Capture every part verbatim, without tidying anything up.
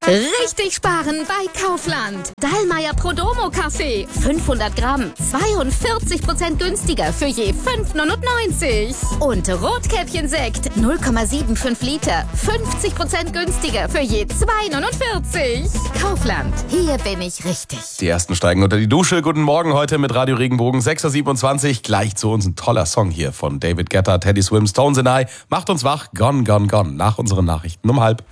Richtig sparen bei Kaufland. Dallmayr Prodomo Kaffee. fünfhundert Gramm. zweiundvierzig Prozent günstiger für je fünf neunundneunzig. Und Rotkäppchen Sekt. null Komma fünfundsiebzig Liter. fünfzig Prozent günstiger für je zwei neunundvierzig. Kaufland. Hier bin ich richtig. Die ersten steigen unter die Dusche. Guten Morgen heute mit Radio Regenbogen. sechs Uhr siebenundzwanzig. Gleich zu uns ein toller Song hier von David Guetta, Teddy Swims, Tones and I. Macht uns wach. Gone, gone, gone. Nach unseren Nachrichten um halb.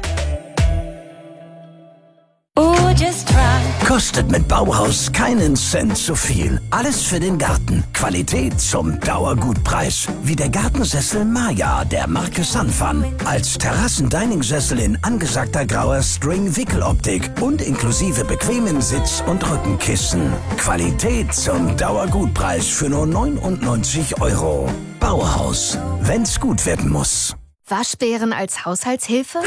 Kostet mit Bauhaus keinen Cent zu viel. Alles für den Garten. Qualität zum Dauergutpreis. Wie der Gartensessel Maya der Marke Sunfun. Als Terrassen-Dining-Sessel in angesagter grauer String-Wickeloptik und inklusive bequemen Sitz- und Rückenkissen. Qualität zum Dauergutpreis für nur neunundneunzig Euro. Bauhaus. Wenn's gut werden muss. Waschbären als Haushaltshilfe?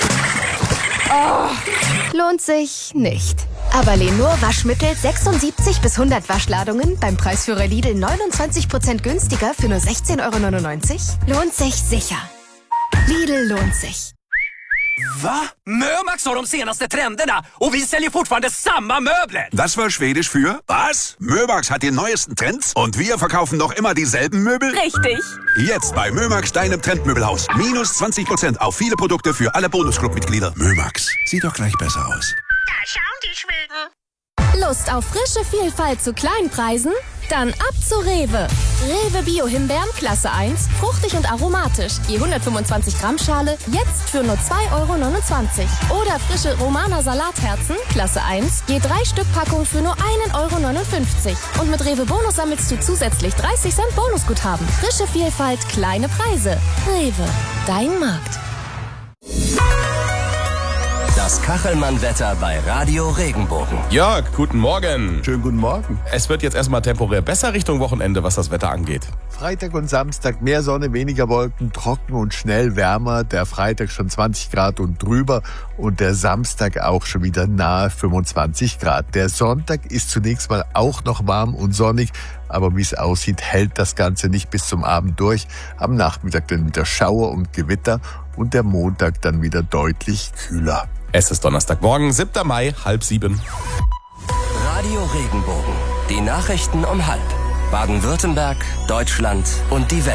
Oh, lohnt sich nicht. Aber Lenor Waschmittel sechsundsiebzig bis hundert Waschladungen beim Preisführer Lidl neunundzwanzig Prozent günstiger für nur sechzehn Euro neunundneunzig? Lohnt sich sicher. Lidl lohnt sich. Va? Mömax har de senaste trenderna och vi säljer fortfarande samma möbler. Das war Schwedisch für was? Mömax hat die neuesten Trends und wir verkaufen noch immer dieselben Möbel? Richtig. Jetzt bei Mömax, deinem Trendmöbelhaus. Minus zwanzig Prozent auf viele Produkte für alle Bonusclub-Mitglieder. Mömax, sieht doch gleich besser aus. Da schauen die Schweden. Lust auf frische Vielfalt zu Kleinpreisen? Dann ab zu Rewe. Rewe Bio-Himbeeren Klasse eins, fruchtig und aromatisch. Je hundertfünfundzwanzig Gramm Schale, jetzt für nur zwei Euro neunundzwanzig. Oder frische Romana Salatherzen Klasse eins, je drei Stück Packung für nur ein Euro neunundfünfzig. Und mit Rewe Bonus sammelst du zusätzlich dreißig Cent Bonusguthaben. Frische Vielfalt, kleine Preise. Rewe, dein Markt. Das Kachelmann-Wetter bei Radio Regenbogen. Jörg, guten Morgen. Schönen guten Morgen. Es wird jetzt erstmal temporär besser Richtung Wochenende, was das Wetter angeht. Freitag und Samstag mehr Sonne, weniger Wolken, trocken und schnell wärmer. Der Freitag schon zwanzig Grad und drüber und der Samstag auch schon wieder nahe fünfundzwanzig Grad. Der Sonntag ist zunächst mal auch noch warm und sonnig, aber wie es aussieht, hält das Ganze nicht bis zum Abend durch. Am Nachmittag dann wieder Schauer und Gewitter und der Montag dann wieder deutlich kühler. Es ist Donnerstagmorgen, siebter Mai, halb sieben. Radio Regenbogen. Die Nachrichten um halb. Baden-Württemberg, Deutschland und die Welt.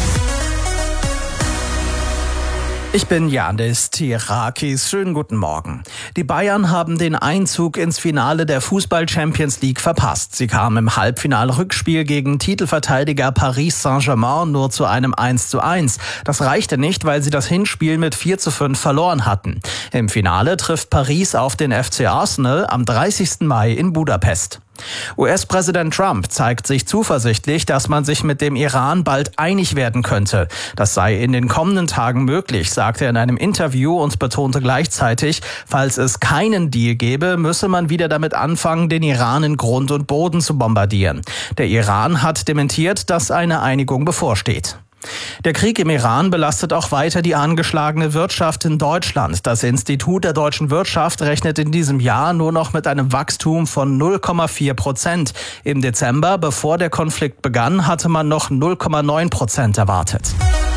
Ich bin Janis Tirakis. Schönen guten Morgen. Die Bayern haben den Einzug ins Finale der Fußball-Champions League verpasst. Sie kamen im Halbfinal-Rückspiel gegen Titelverteidiger Paris Saint-Germain nur zu einem eins zu eins. Das reichte nicht, weil sie das Hinspiel mit vier zu fünf verloren hatten. Im Finale trifft Paris auf den F C Arsenal am dreißigsten Mai in Budapest. U S-Präsident Trump zeigt sich zuversichtlich, dass man sich mit dem Iran bald einig werden könnte. Das sei in den kommenden Tagen möglich, sagte er in einem Interview und betonte gleichzeitig, falls es keinen Deal gäbe, müsse man wieder damit anfangen, den Iran in Grund und Boden zu bombardieren. Der Iran hat dementiert, dass eine Einigung bevorsteht. Der Krieg im Iran belastet auch weiter die angeschlagene Wirtschaft in Deutschland. Das Institut der deutschen Wirtschaft rechnet in diesem Jahr nur noch mit einem Wachstum von null Komma vier Prozent. Im Dezember, bevor der Konflikt begann, hatte man noch null Komma neun Prozent erwartet.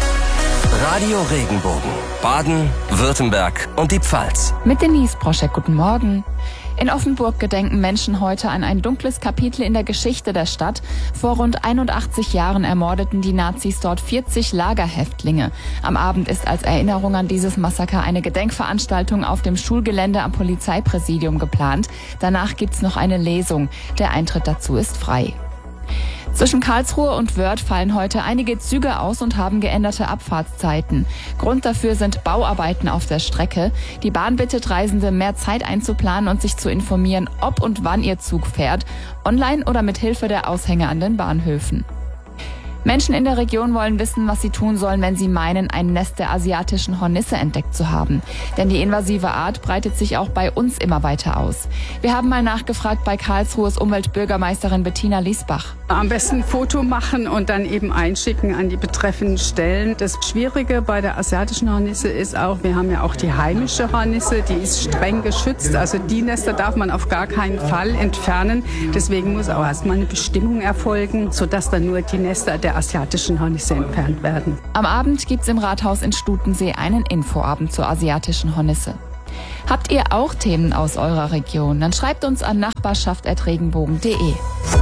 Radio Regenbogen. Baden, Württemberg und die Pfalz. Mit Denise Broschek, guten Morgen. In Offenburg gedenken Menschen heute an ein dunkles Kapitel in der Geschichte der Stadt. Vor rund einundachtzig Jahren ermordeten die Nazis dort vierzig Lagerhäftlinge. Am Abend ist als Erinnerung an dieses Massaker eine Gedenkveranstaltung auf dem Schulgelände am Polizeipräsidium geplant. Danach gibt's noch eine Lesung. Der Eintritt dazu ist frei. Zwischen Karlsruhe und Wörth fallen heute einige Züge aus und haben geänderte Abfahrtszeiten. Grund dafür sind Bauarbeiten auf der Strecke. Die Bahn bittet Reisende, mehr Zeit einzuplanen und sich zu informieren, ob und wann ihr Zug fährt, online oder mit Hilfe der Aushänge an den Bahnhöfen. Menschen in der Region wollen wissen, was sie tun sollen, wenn sie meinen, ein Nest der asiatischen Hornisse entdeckt zu haben. Denn die invasive Art breitet sich auch bei uns immer weiter aus. Wir haben mal nachgefragt bei Karlsruhes Umweltbürgermeisterin Bettina Liesbach. Am besten ein Foto machen und dann eben einschicken an die betreffenden Stellen. Das Schwierige bei der asiatischen Hornisse ist auch, wir haben ja auch die heimische Hornisse, die ist streng geschützt. Also die Nester darf man auf gar keinen Fall entfernen. Deswegen muss auch erstmal eine Bestimmung erfolgen, sodass dann nur die Nester der asiatischen Hornisse entfernt werden. Am Abend gibt's im Rathaus in Stutensee einen Infoabend zur asiatischen Hornisse. Habt ihr auch Themen aus eurer Region? Dann schreibt uns an nachbarschaft at regenbogen punkt de.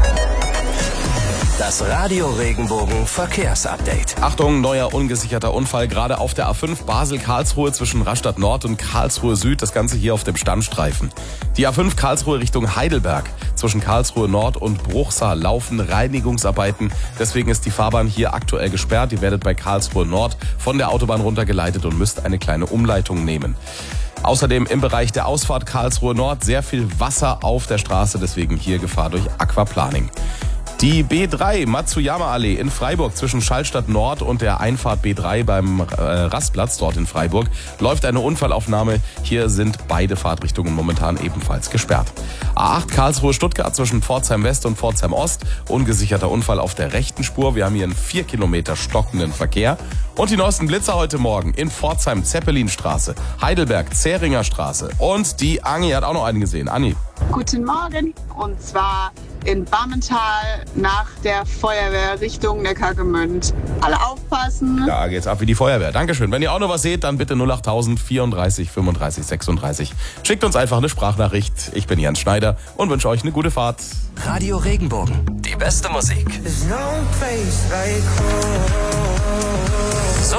Das Radio Regenbogen Verkehrsupdate. Achtung, neuer ungesicherter Unfall, gerade auf der A fünf Basel-Karlsruhe zwischen Rastatt Nord und Karlsruhe Süd, das Ganze hier auf dem Standstreifen. Die A fünf Karlsruhe Richtung Heidelberg, zwischen Karlsruhe Nord und Bruchsal laufen Reinigungsarbeiten, deswegen ist die Fahrbahn hier aktuell gesperrt. Ihr werdet bei Karlsruhe Nord von der Autobahn runtergeleitet und müsst eine kleine Umleitung nehmen. Außerdem im Bereich der Ausfahrt Karlsruhe Nord sehr viel Wasser auf der Straße, deswegen hier Gefahr durch Aquaplaning. Die B drei Matsuyama-Allee in Freiburg zwischen Schallstadt Nord und der Einfahrt B drei beim äh, Rastplatz dort in Freiburg läuft eine Unfallaufnahme. Hier sind beide Fahrtrichtungen momentan ebenfalls gesperrt. A acht Karlsruhe-Stuttgart zwischen Pforzheim West und Pforzheim Ost. Ungesicherter Unfall auf der rechten Spur. Wir haben hier einen vier Kilometer stockenden Verkehr. Und die neuesten Blitzer heute Morgen in Pforzheim Zeppelinstraße, Heidelberg Zähringer Straße. Und die Anni hat auch noch einen gesehen. Anni. Guten Morgen, und zwar in Bammental nach der Feuerwehr Richtung Neckargemünd. Alle aufpassen. Da geht's ab wie die Feuerwehr. Dankeschön. Wenn ihr auch noch was seht, dann bitte null acht null null vierunddreißig fünfunddreißig sechsunddreißig. Schickt uns einfach eine Sprachnachricht. Ich bin Jens Schneider und wünsche euch eine gute Fahrt. Radio Regenbogen, die beste Musik.